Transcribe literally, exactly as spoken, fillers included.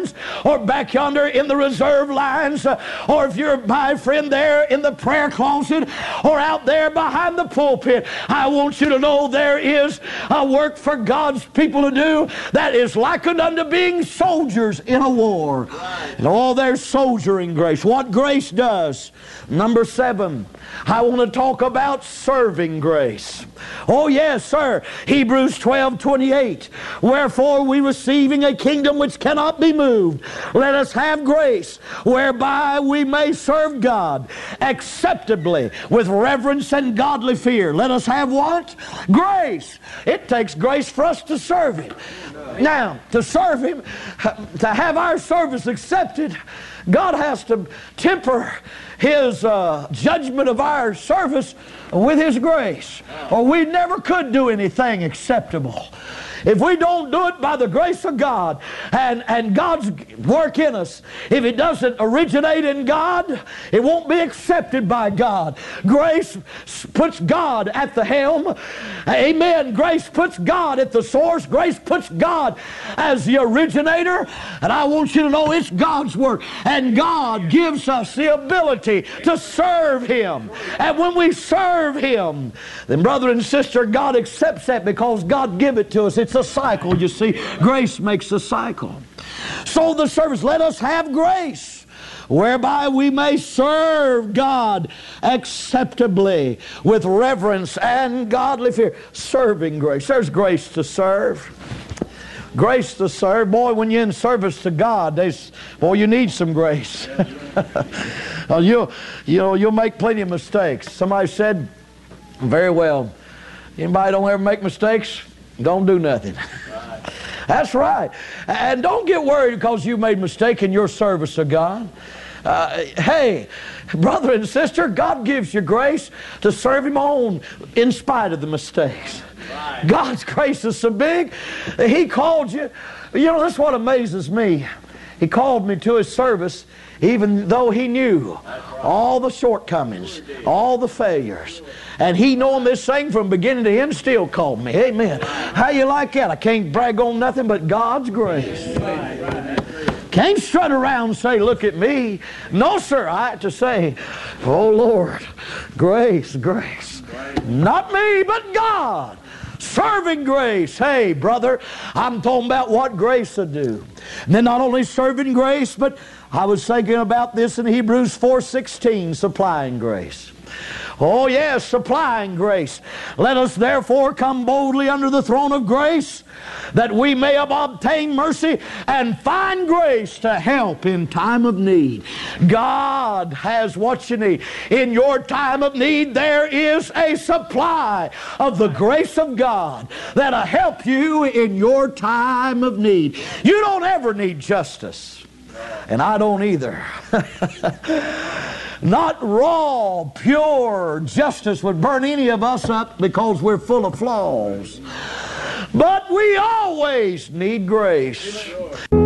lines, or back yonder in the reserve lines, or if you're my friend there in the prayer closet, or out there behind the pulpit, I want you to know there is a work for God's people to do that is likened unto being soldiers in a war. And all their soldiering grace. What grace does. Number seven, I want to talk about serving grace. Oh yes, sir. Hebrews twelve twenty-eight. Wherefore we receiving a kingdom which cannot be moved, let us have grace whereby we may serve God acceptably with reverence and godly fear. Let us have what? Grace. It takes grace for us to serve Him. Now, to serve Him, to have our service accepted, God has to temper His uh, judgment of our service with His grace, or we never could do anything acceptable. If we don't do it by the grace of God and, and God's work in us, if it doesn't originate in God, it won't be accepted by God. Grace puts God at the helm. Amen. Grace puts God at the source. Grace puts God as the originator. And I want you to know it's God's work. And God gives us the ability to serve Him. And when we serve Him, then brother and sister, God accepts that because God give it to us. It's a cycle, you see. Grace makes a cycle. So the service, let us have grace whereby we may serve God acceptably with reverence and godly fear. Serving grace. There's grace to serve. Grace to serve. Boy, when you're in service to God, there's, boy, you need some grace. you, you know, you'll make plenty of mistakes. Somebody said, very well, anybody don't ever make mistakes? Don't do nothing. Right. That's right. And don't get worried because you made a mistake in your service of God. Uh, hey, brother and sister, God gives you grace to serve Him on in spite of the mistakes. Right. God's grace is so big. He called you. You know, that's what amazes me. He called me to His service even though He knew all the shortcomings, all the failures. And He knowing this thing from beginning to end still called me. Amen. How you like that? I can't brag on nothing but God's grace. Can't strut around and say, look at me. No, sir. I have to say, oh, Lord, grace, grace. Not me, but God. Serving grace. Hey, brother, I'm talking about what grace will do. And then not only serving grace, but I was thinking about this in Hebrews four sixteen, supplying grace. Oh yes, supplying grace. Let us therefore come boldly under the throne of grace, that we may obtain mercy and find grace to help in time of need. God has what you need. In your time of need, there is a supply of the grace of God that'll help you in your time of need. You don't ever need justice. And I don't either. Not raw, pure justice would burn any of us up because we're full of flaws. But we always need grace.